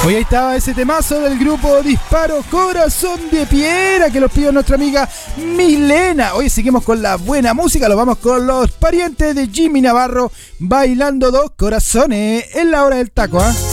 Hoy ahí estaba ese temazo del grupo Disparo, Corazón de Piedra, que los pidió nuestra amiga Milena. Hoy seguimos con la buena música, lo vamos con los parientes de Jimmy Navarro, Bailando Dos Corazones, en la hora del taco, ¿ah?